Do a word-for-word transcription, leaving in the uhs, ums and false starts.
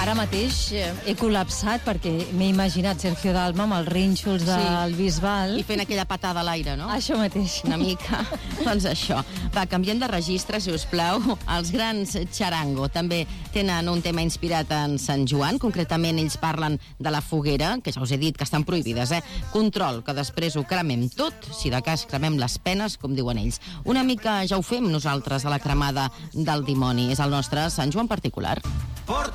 Ara mateix eh, he col·lapsat perquè m'he imaginat Sergio Dalma amb els rínxols del Sí. Bisbal. I fent aquella patada a l'aire, no? Això mateix. Una mica. Doncs això. Va, canviem de registre, si us plau. Els grans Charango també tenen un tema inspirat en Sant Joan. Concretament, ells parlen de la foguera, que ja us he dit que estan prohibides, eh? Control, que després ho cremem tot, si de cas cremem les penes, com diuen ells. Una mica ja ho fem nosaltres a la cremada del dimoni. És el nostre Sant Joan particular.